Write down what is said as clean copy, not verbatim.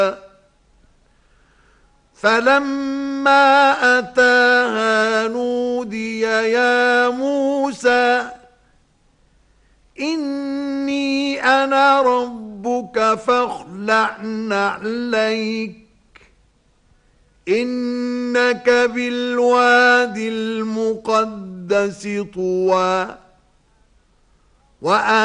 فلما أتاها نودي يا موسى إني أنا ربك فاخلع نعليك إنك بالواد المقدس طوى